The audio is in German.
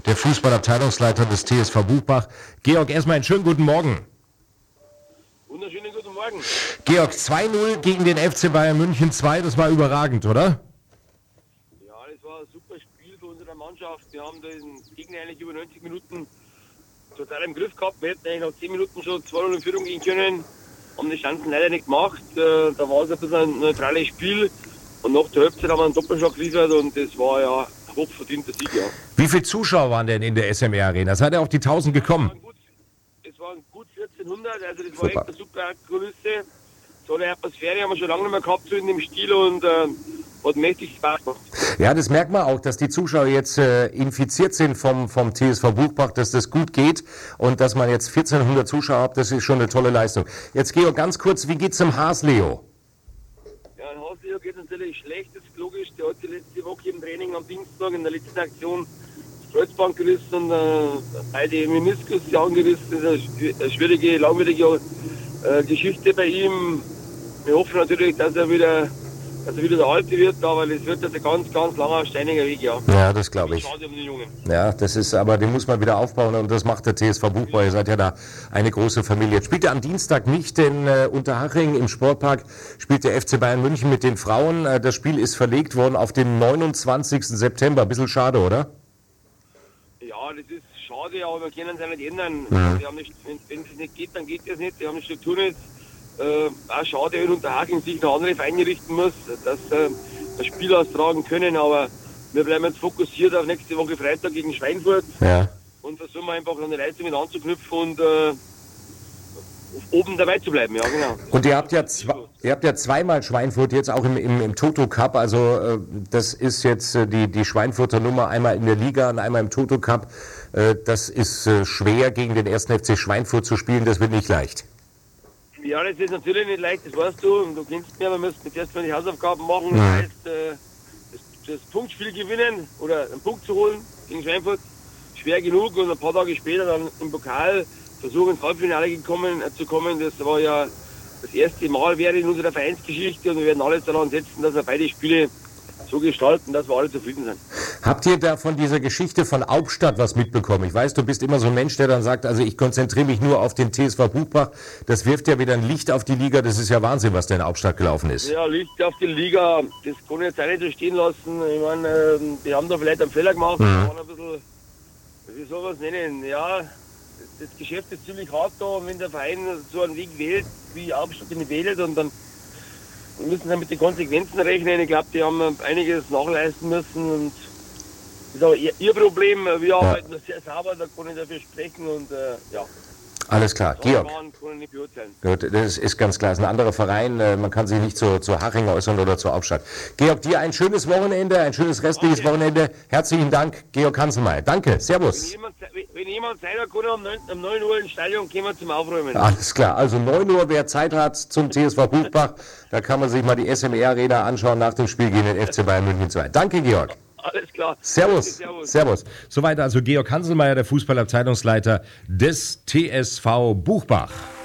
der Fußballabteilungsleiter des TSV Buchbach. Georg, erstmal einen schönen guten Morgen. Wunderschönen guten Morgen. Georg, 2-0 gegen den FC Bayern München 2, das war überragend, oder? Ja, das war ein super Spiel für unsere Mannschaft. Wir haben den Gegner eigentlich über 90 Minuten total im Griff gehabt. Wir hätten eigentlich nach 10 Minuten schon 2-0 in Führung gehen können. Haben die Chancen leider nicht gemacht. Da war es ein bisschen ein neutrales Spiel. Und nach der Halbzeit haben wir einen Doppelschlag geliefert und das war ja ein hochverdienter Sieg, ja. Wie viele Zuschauer waren denn in der SMR Arena? Seid ihr auf die 1000 gekommen? Es waren gut 1400, also das war echt eine super Kulisse. Tolle Atmosphäre haben wir schon lange nicht mehr gehabt, so in dem Stil, und hat mächtig Spaß gemacht. Ja, das merkt man auch, dass die Zuschauer jetzt infiziert sind vom TSV Buchbach, dass das gut geht und dass man jetzt 1400 Zuschauer hat, das ist schon eine tolle Leistung. Jetzt Georg, ganz kurz, wie geht's dem Hasleo? Ja, in Hasleo geht es natürlich schlecht, das ist logisch. Der hat die letzte Woche im Training am Dienstag in der letzten Aktion das Kreuzband gerissen und beide Meniskus angerissen. Das ist eine schwierige, langwierige Geschichte bei ihm. Wir hoffen natürlich, dass er wieder der Alte wird, aber es wird ein ganz, ganz langer, steiniger Weg, ja. Ja, das glaube ich. Schade um den Jungen. Ja, das ist, aber den muss man wieder aufbauen und das macht der TSV Buchbach. Ihr seid ja da eine große Familie. Jetzt spielt er am Dienstag nicht, denn Unterhaching im Sportpark spielt der FC Bayern München mit den Frauen. Das Spiel ist verlegt worden auf den 29. September. Ein bisschen schade, oder? Ja, das ist schade, aber wir können es ja nicht ändern. Wir haben nicht, wenn es nicht geht, dann geht es nicht. Wir haben die Struktur nicht. Auch schade, wenn Unterhaching sich noch andere Vereine richten muss, dass das Spiel austragen können, aber wir bleiben jetzt fokussiert auf nächste Woche Freitag gegen Schweinfurt, ja, und versuchen einfach an die Leistungen anzuknüpfen und oben dabei zu bleiben, ja genau. Und ihr habt ja zweimal Schweinfurt jetzt auch im Toto Cup, also das ist jetzt die Schweinfurter Nummer, einmal in der Liga und einmal im Toto Cup. Das ist schwer, gegen den 1. FC Schweinfurt zu spielen, das wird nicht leicht. Ja, das ist natürlich nicht leicht, das weißt du. Und du kennst mich, wir müssen jetzt erstmal die Hausaufgaben machen. Mhm. Das heißt, das Punktspiel gewinnen oder einen Punkt zu holen gegen Schweinfurt, schwer genug. Und ein paar Tage später dann im Pokal versuchen, ins Halbfinale zu kommen. Das war ja das erste Mal wäre in unserer Vereinsgeschichte. Und wir werden alles daran setzen, dass wir beide Spiele so gestalten, dass wir alle zufrieden sind. Habt ihr da von dieser Geschichte von Hauptstadt was mitbekommen? Ich weiß, du bist immer so ein Mensch, der dann sagt, also ich konzentriere mich nur auf den TSV Buchbach. Das wirft ja wieder ein Licht auf die Liga. Das ist ja Wahnsinn, was da in Hauptstadt gelaufen ist. Ja, Licht auf die Liga, das kann ich jetzt auch nicht so stehen lassen. Ich meine, die haben da vielleicht einen Fehler gemacht. Waren ein bisschen, wie soll man es nennen? Ja, das Geschäft ist ziemlich hart da. Und wenn der Verein so einen Weg wählt, wie Hauptstadt ihn wählt, und dann müssen wir mit den Konsequenzen rechnen. Ich glaube, die haben einiges nachleisten müssen. Und das ist aber ihr Problem. Wir arbeiten da sehr sauber, da kann ich dafür sprechen. Und ja. Alles klar. Georg. Kann ich nicht beurteilen. Gut, das ist ganz klar. Es ist ein anderer Verein. Man kann sich nicht zu Haching äußern oder zur Hauptstadt. Georg, dir ein schönes Wochenende, ein schönes restliches Wochenende. Herzlichen Dank, Georg Hanselmeier. Danke. Servus. Wenn jemand Zeit hat, kann er um 9 Uhr ins Stadion kommen zum Aufräumen. Alles klar. Also 9 Uhr, wer Zeit hat zum TSV Buchbach, da kann man sich mal die SMR Arena anschauen nach dem Spiel gegen den FC Bayern München 2. Danke, Georg. Alles klar. Servus. Servus. Soweit also Georg Hanselmeier, der Fußballabteilungsleiter des TSV Buchbach.